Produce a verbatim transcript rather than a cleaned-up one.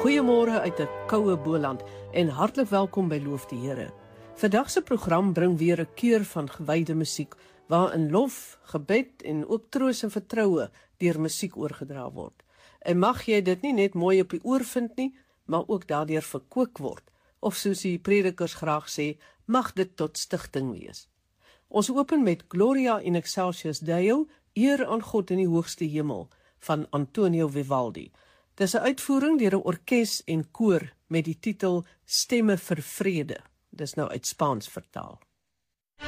Goeiemôre uit 'n koue Boland en hartlik welkom by Loof die Here. Vandag se program bring weer 'n keur van gewyde musiek waarin lof, gebed en ook troos en vertroue deur musiek oorgedra word. En mag jy dit nie net mooi op die oor vind nie, maar ook daardeur verkoop word, of soos die predikers graag sê, mag dit tot stigting wees. Ons open met Gloria in Excelsis Deo, eer aan God in die hoogste hemel, van Antonio Vivaldi. Dis 'n uitvoering deur 'n orkes en koor met die titel Stemme vir Vrede. Dis nou uit Spaans vertaal.